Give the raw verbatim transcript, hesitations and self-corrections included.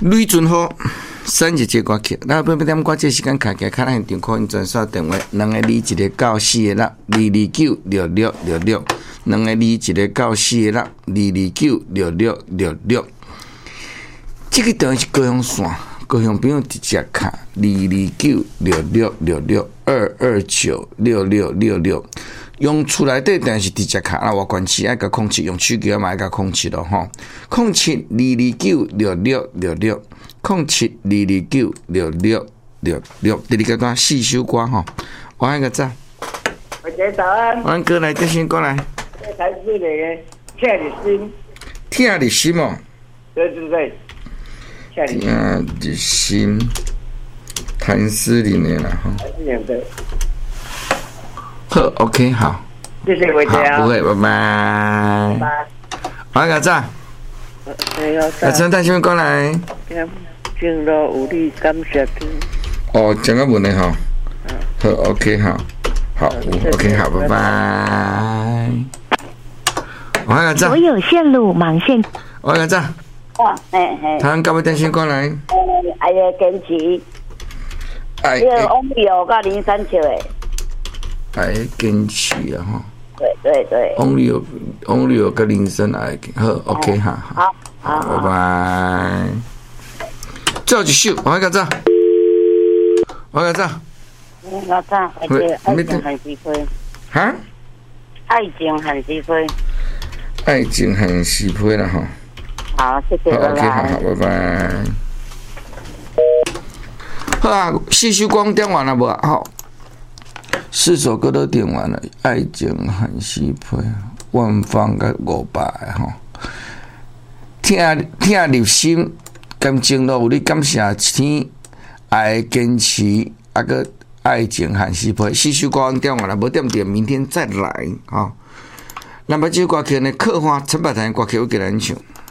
吕俊豪选一个歌曲，那要不点歌这时间开起，看咱现场可以专线电话，两个二一个九四个六二二九六六六六，两个二一个九四个六二二九六六六六。这个当然是高雄线，高雄朋友直接卡二二九六六六六二二九六六六六。用厝内底但是直接卡，啊，我关系爱甲空气用手机嘛爱甲空气咯吼，空七二二九六六六六，空七二二九六六六六，第二个段四首歌吼，我爱个早， 大家早安， 我哥来，这先过来， 这才是那个听你心， 听你心哦， 对对对，听你心，谭诗琳的啦哈， 谭诗琳的。 好 ，OK， 好， 谢谢伟杰啊， 不会，拜拜。 拜。 我个早，阿陈大先过来。 敬老有你感谢你。 哦，讲个问题哈。好 ，OK， 好，好 ，OK， 好，拜拜。我个早。 所有线路忙线。 我个早。 哇，嘿嘿。 他们各位电信过来。 哎呀，坚持。 哎。 这个翁立友跟林三桥诶。 爱坚持啊吼， 对对对。 Only 有 Only 有个铃声爱好 ，OK 哈， 好，好， 拜拜。最后一首，我个早，我个早， 我早，而且爱情很是非。 哈？ 爱情很是非。 爱情很是非啦吼。 好，谢谢，拜拜。 OK， 好，好，拜拜。好啊，四首歌点完了无？好。四首歌都点完了，爱情很是非，万芳甲五百个吼，听听入心，感情路有你感谢天，爱坚持，啊个爱情很是非，四首歌点完了，无点点，明天再来啊。那么这首歌曲呢，客话陈百潭歌曲我给咱唱。